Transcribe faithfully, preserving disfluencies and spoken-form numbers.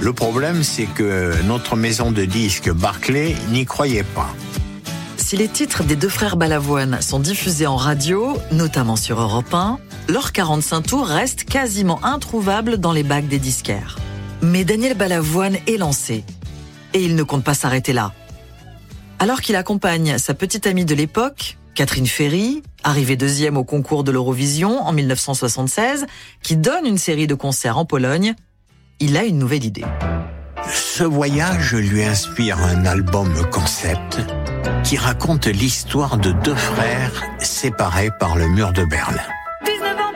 Le problème, c'est que notre maison de disques Barclay n'y croyait pas. Si les titres des deux frères Balavoine sont diffusés en radio, notamment sur Europe un, leur quarante-cinq tours reste quasiment introuvable dans les bacs des disquaires. Mais Daniel Balavoine est lancé. Et il ne compte pas s'arrêter là. Alors qu'il accompagne sa petite amie de l'époque, Catherine Ferry, arrivée deuxième au concours de l'Eurovision en mille neuf cent soixante-seize, qui donne une série de concerts en Pologne, il a une nouvelle idée. Ce voyage lui inspire un album concept qui raconte l'histoire de deux frères séparés par le mur de Berlin.